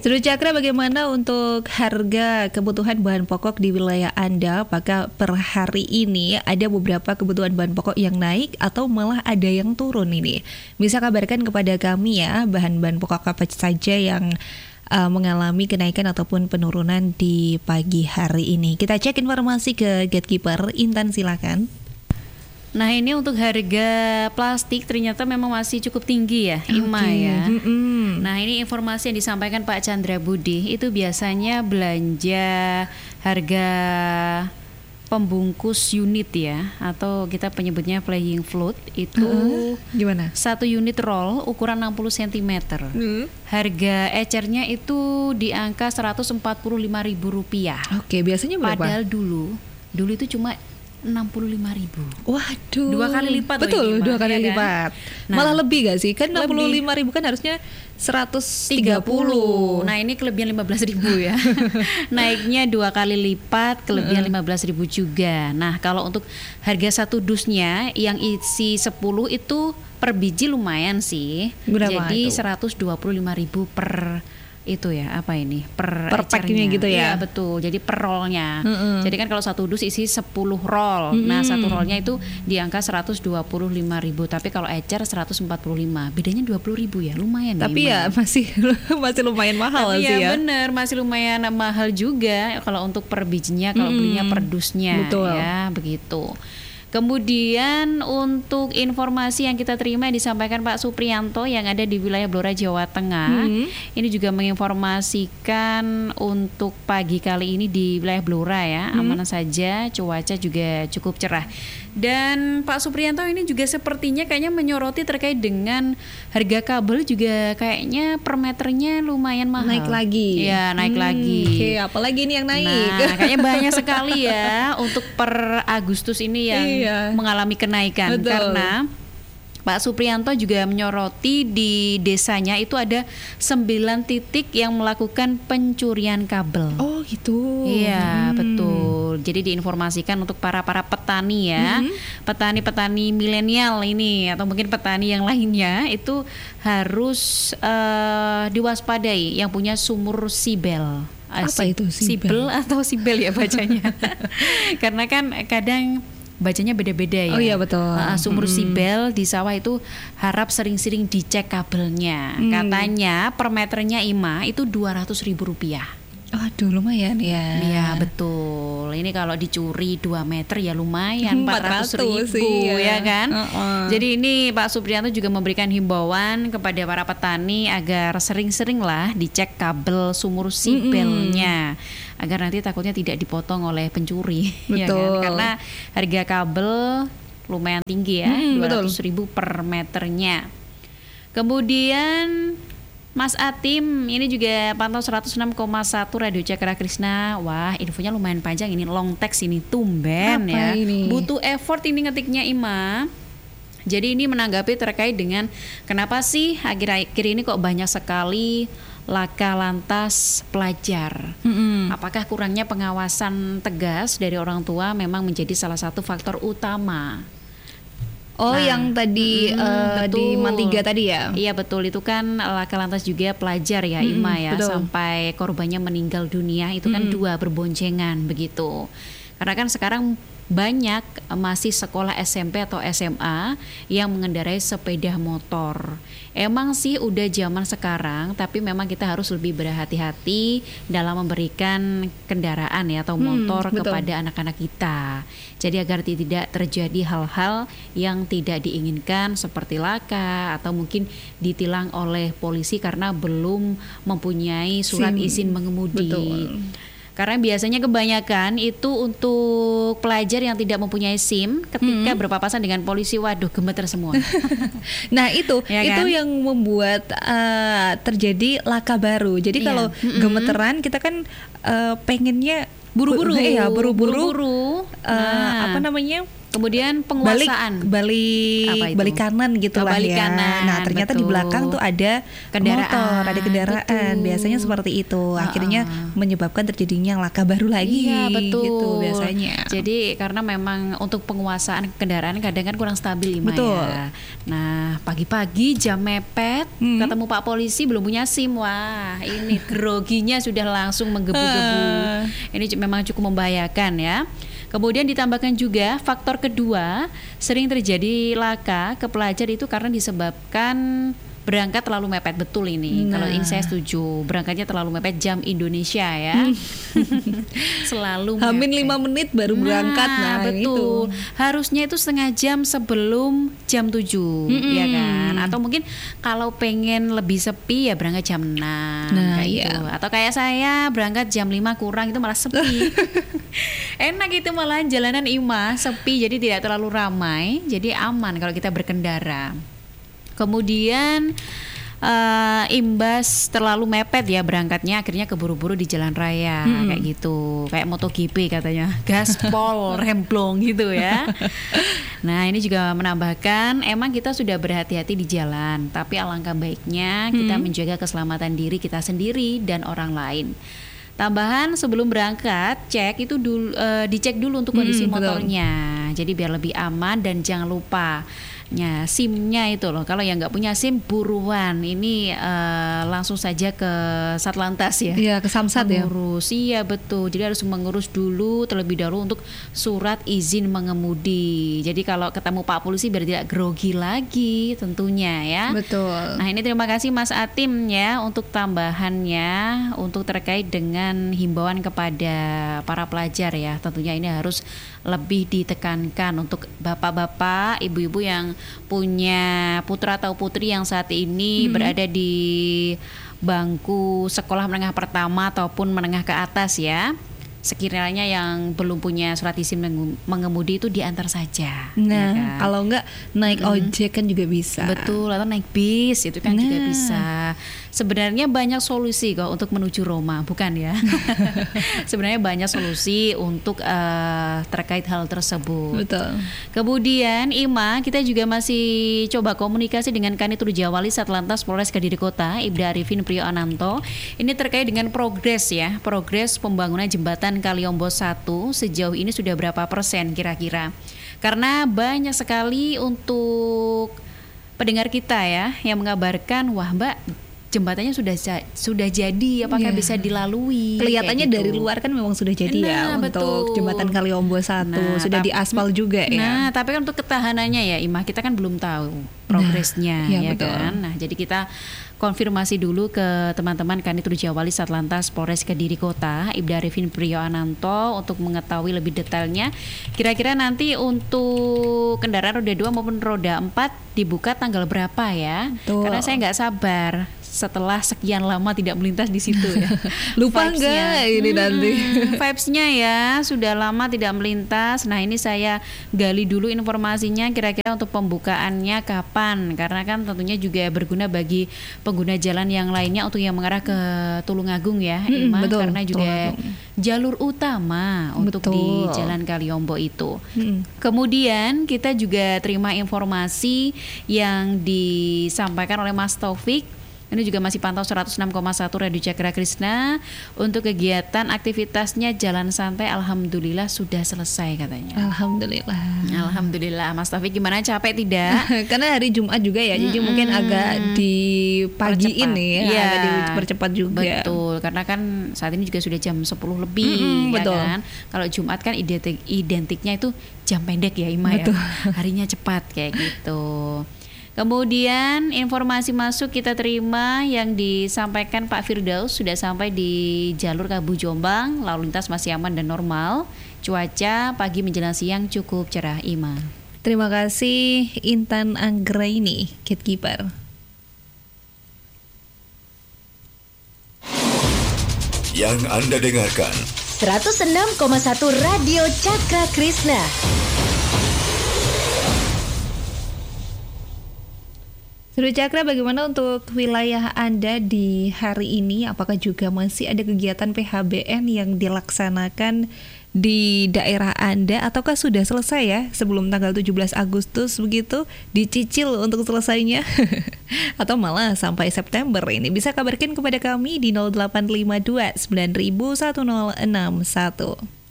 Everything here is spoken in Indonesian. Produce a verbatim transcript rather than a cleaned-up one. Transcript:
Seru Cakra, bagaimana untuk harga kebutuhan bahan pokok di wilayah Anda? Apakah per hari ini ada beberapa kebutuhan bahan pokok yang naik atau malah ada yang turun ini? Bisa kabarkan kepada kami ya, bahan-bahan pokok apa saja yang uh, mengalami kenaikan ataupun penurunan di pagi hari ini. Kita cek informasi ke Gatekeeper. Intan, silakan. Nah, ini untuk harga plastik ternyata memang masih cukup tinggi ya, Ima okay. ya. Mm-mm. Nah, ini informasi yang disampaikan Pak Chandra Budi, itu biasanya belanja harga pembungkus unit ya, atau kita penyebutnya playing float itu uh, gimana? Satu unit roll ukuran enam puluh sentimeter. Mm. Harga ecernya itu di angka seratus empat puluh lima ribu rupiah. Oke, okay, biasanya berapa? Padahal dulu, dulu itu cuma enam puluh lima ribu. Waduh, dua kali lipat. Betul, dua kali ya lipat kan? Nah, malah lebih gak sih? Kan enam puluh lima ribu kan harusnya seratus tiga puluh. Nah, ini kelebihan lima belas ribu ya. Naiknya dua kali lipat, kelebihan lima belas ribu juga. Nah, kalau untuk harga satu dusnya yang isi sepuluh itu per biji lumayan sih. Berapa Jadi itu? seratus dua puluh lima ribu per itu ya, apa ini, per, per packnya gitu ya. Iya betul, jadi per rollnya. Mm-hmm. Jadi kan kalau satu dus isi sepuluh roll. Mm-hmm. Nah, satu rollnya itu di angka seratus dua puluh lima ribu, tapi kalau ecer seratus empat puluh lima, bedanya dua puluh ribu ya, lumayan. Tapi ya, ya masih masih lumayan mahal tapi sih ya. ya Bener, masih lumayan mahal juga kalau untuk per bijinya, kalau mm-hmm. belinya per dusnya. Betul. Ya begitu. Kemudian untuk informasi yang kita terima yang disampaikan Pak Supriyanto yang ada di wilayah Blora, Jawa Tengah, hmm. ini juga menginformasikan untuk pagi kali ini di wilayah Blora ya, hmm. aman saja, cuaca juga cukup cerah. Dan Pak Supriyanto ini juga sepertinya kayaknya menyoroti terkait dengan harga kabel juga kayaknya per meternya lumayan mahal. Naik lagi. Ya, naik hmm, lagi. Oke, apalagi ini yang naik. Nah, kayaknya banyak sekali ya untuk per Agustus ini yang iya. mengalami kenaikan. Betul. Karena Pak Supriyanto juga menyoroti di desanya itu ada sembilan titik yang melakukan pencurian kabel. Oh gitu. Iya hmm. betul. Jadi diinformasikan untuk para-para petani ya, hmm. petani-petani milenial ini atau mungkin petani yang lainnya itu harus uh, diwaspadai yang punya sumur sibel. Apa itu sibel? Sibel atau sibel ya bacanya. Karena kan kadang bacanya beda-beda ya. Oh iya betul. Uh, sumur hmm. sibel di sawah itu harap sering-sering dicek kabelnya. Hmm. Katanya per meternya Ima itu dua ratus ribu rupiah. Aduh, lumayan ya. Iya betul. Ini kalau dicuri dua meter ya lumayan empat ratus ribu iya. ya kan. Uh-uh. Jadi ini Pak Supriyanto juga memberikan himbauan kepada para petani agar sering-sering lah dicek kabel sumur sibelnya. Mm-hmm. Agar nanti takutnya tidak dipotong oleh pencuri. Ya kan? Karena harga kabel lumayan tinggi ya, mm, dua ratus ribu per meternya. Kemudian Mas Atim ini juga pantau seratus enam koma satu Radio Cakra Krishna. Wah, infonya lumayan panjang ini, long text ini, tumben. Apa ya ini? Butuh effort ini ngetiknya Ima. Jadi ini menanggapi terkait dengan kenapa sih akhir-akhir ini kok banyak sekali laka lantas pelajar. Mm-hmm. Apakah kurangnya pengawasan tegas dari orang tua memang menjadi salah satu faktor utama? Oh, nah, yang tadi hmm, uh, di Mantiga tadi ya? Iya betul, itu kan laka lantas juga pelajar ya, hmm, Ima ya, betul. Sampai korbannya meninggal dunia itu kan hmm. dua berboncengan begitu. Karena kan sekarang banyak masih sekolah S M P atau S M A yang mengendarai sepeda motor. Emang sih udah zaman sekarang, tapi memang kita harus lebih berhati-hati dalam memberikan kendaraan ya atau motor hmm, kepada anak-anak kita. Jadi agar tidak terjadi hal-hal yang tidak diinginkan seperti laka atau mungkin ditilang oleh polisi karena belum mempunyai surat Sim. izin mengemudi. Betul. Karena biasanya kebanyakan itu untuk pelajar yang tidak mempunyai SIM ketika hmm. berpapasan dengan polisi, waduh gemeter semua. Nah itu ya kan? Itu yang membuat uh, terjadi laka baru. Jadi iya. kalau mm-hmm. gemeteran kita kan uh, pengennya buru-buru, ya buru-buru, buru-buru. Uh, nah. apa namanya? Kemudian penguasaan balik balik balik kanan gitu oh, lah balik ya. Kanan, nah ternyata betul. di belakang tuh ada kendaraan, motor, ada kendaraan. betul. Biasanya seperti itu. Akhirnya uh-uh. menyebabkan terjadinya laka baru lagi. Iya betul. Gitu biasanya. Jadi karena memang untuk penguasaan kendaraan kadang kan kurang stabil Ima betul. ya. Nah pagi-pagi jam mepet, hmm. ketemu Pak Polisi belum punya SIM. Wah ini groginya sudah langsung menggebu-gebu. Ini memang cukup membahayakan ya. Kemudian ditambahkan juga faktor kedua, sering terjadi laka ke pelajar itu karena disebabkan berangkat terlalu mepet. Betul ini. Nah. Kalau ini saya setuju. Berangkatnya terlalu mepet jam Indonesia ya. Selalu mepet. Hamin lima menit baru berangkat. Nah, nah betul. Itu. Harusnya itu setengah jam sebelum jam tujuh, mm-hmm. ya kan? Atau mungkin kalau pengen lebih sepi ya berangkat jam enam. Nah, kayak iya. gitu. Atau kayak saya berangkat jam lima kurang itu malah sepi. Enak itu malah jalanan Ima sepi, jadi tidak terlalu ramai, jadi aman kalau kita berkendara. Kemudian uh, imbas terlalu mepet ya berangkatnya, akhirnya keburu-buru di jalan raya, hmm. kayak gitu, kayak MotoGP katanya, gaspol, remblong gitu ya. Nah ini juga menambahkan, emang kita sudah berhati-hati di jalan, tapi alangkah baiknya kita hmm. menjaga keselamatan diri kita sendiri dan orang lain. Tambahan sebelum berangkat cek itu dulu, uh, dicek dulu untuk kondisi hmm, motornya, betul. Jadi biar lebih aman dan jangan lupa nya SIM-nya itu loh. Kalau yang nggak punya SIM buruan ini uh, langsung saja ke Satlantas ya. Iya, ke Samsat ya. Mengurus, iya betul. Jadi harus mengurus dulu terlebih dahulu untuk surat izin mengemudi. Jadi kalau ketemu Pak Polisi biar tidak grogi lagi tentunya ya. Betul. Nah ini terima kasih Mas Atim ya untuk tambahannya untuk terkait dengan himbauan kepada para pelajar ya. Tentunya ini harus lebih ditekankan untuk bapak-bapak, ibu-ibu yang punya putra atau putri yang saat ini hmm. berada di bangku sekolah menengah pertama ataupun menengah ke atas ya. Sekiranya yang belum punya surat izin mengemudi itu diantar saja. Nah, ya kan? Kalau enggak naik hmm. ojek kan juga bisa. Betul, atau naik bis itu kan nah. juga bisa. Sebenarnya banyak solusi kok untuk menuju Roma, bukan ya? Sebenarnya banyak solusi untuk uh, terkait hal tersebut. Betul. Kemudian Ima, kita juga masih coba komunikasi dengan Kanit Rujawali Satlantas Polres Kediri Kota, Ibda Arifin Priyo Ananto. Ini terkait dengan progres ya, progres pembangunan jembatan Kaliombo satu sejauh ini sudah berapa persen kira-kira? Karena banyak sekali untuk pendengar kita ya yang mengabarkan, wah Mbak, jembatannya sudah sudah jadi, apakah yeah. bisa dilalui? Kelihatannya gitu. dari luar kan memang sudah jadi nah, ya betul. Untuk jembatan Kaliombo satu nah, sudah tapi, diaspal juga ya. Nah, tapi kan untuk ketahanannya ya Imah kita kan belum tahu progresnya nah, ya, ya kan. Nah, jadi kita konfirmasi dulu ke teman-teman Kanit Rujawali Satlantas Polres Kediri Kota, Ibda Arifin Priyo Ananto untuk mengetahui lebih detailnya. Kira-kira nanti untuk kendaraan roda dua maupun roda empat dibuka tanggal berapa ya? Betul. Karena saya nggak sabar setelah sekian lama tidak melintas di situ ya. Lupa enggak ini hmm, nanti vibes-nya ya sudah lama tidak melintas. Nah ini saya gali dulu informasinya kira-kira untuk pembukaannya kapan, karena kan tentunya juga berguna bagi pengguna jalan yang lainnya untuk yang mengarah ke Tulungagung ya, hmm, Ima, betul, karena juga jalur utama untuk betul. Di Jalan Kaliombo itu. Hmm. Kemudian kita juga terima informasi yang disampaikan oleh Mas Taufik. Ini juga masih pantau seratus enam koma satu Radio Cakra Krishna. Untuk kegiatan aktivitasnya jalan santai alhamdulillah sudah selesai katanya. Alhamdulillah. Alhamdulillah. Mas Taufik gimana, capek tidak? Karena hari Jumat juga ya, jadi mm-hmm. mungkin agak dipagiin nih ya, ya, agak dipercepat juga. Betul, karena kan saat ini juga sudah jam sepuluh lebih mm-hmm, ya betul. Kan. Kalau Jumat kan identik, identiknya itu jam pendek ya Ima betul. Ya. Harinya cepat kayak gitu. Kemudian informasi masuk kita terima yang disampaikan Pak Firdaus sudah sampai di jalur Kabu Jombang, lalu lintas masih aman dan normal. Cuaca pagi menjelang siang cukup cerah Ima. Terima kasih Intan Anggraini, gatekeeper. Yang Anda dengarkan seratus enam koma satu Radio Cakra Krishna. Seru Cakra, bagaimana untuk wilayah Anda di hari ini? Apakah juga masih ada kegiatan P H B N yang dilaksanakan di daerah Anda, ataukah sudah selesai ya sebelum tanggal tujuh belas Agustus begitu, dicicil untuk selesainya atau malah sampai September ini? Bisa kabarkan kepada kami di nol delapan lima dua sembilan satu nol enam satu.